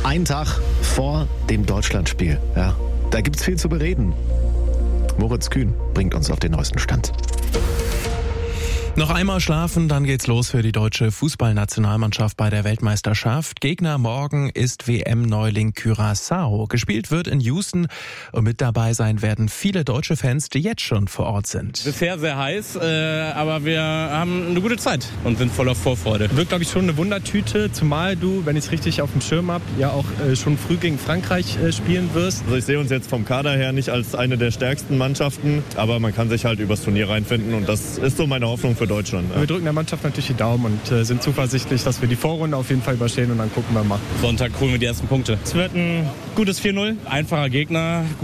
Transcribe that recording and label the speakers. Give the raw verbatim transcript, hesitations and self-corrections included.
Speaker 1: Ein Tag vor dem Deutschlandspiel. Ja, da gibt's viel zu bereden. Moritz Kühn bringt uns auf den neuesten Stand.
Speaker 2: Noch einmal schlafen, dann geht's los für die deutsche Fußballnationalmannschaft bei der Weltmeisterschaft. Gegner morgen ist W M-Neuling Curaçao. Gespielt wird in Houston und mit dabei sein werden viele deutsche Fans, die jetzt schon vor Ort sind.
Speaker 3: Bisher sehr heiß, äh, aber wir haben eine gute Zeit und sind voller Vorfreude.
Speaker 4: Wird, glaube ich, schon eine Wundertüte, zumal du, wenn ich es richtig auf dem Schirm habe, ja auch äh, schon früh gegen Frankreich äh, spielen wirst.
Speaker 5: Also ich sehe uns jetzt vom Kader her nicht als eine der stärksten Mannschaften, aber man kann sich halt übers Turnier reinfinden und das ist so meine Hoffnung für Deutschland. Ja.
Speaker 4: Wir drücken der Mannschaft natürlich die Daumen und äh, sind zuversichtlich, dass wir die Vorrunde auf jeden Fall überstehen und dann gucken wir mal.
Speaker 3: Sonntag holen wir die ersten Punkte. Es wird ein gutes vier null, einfacher Gegner.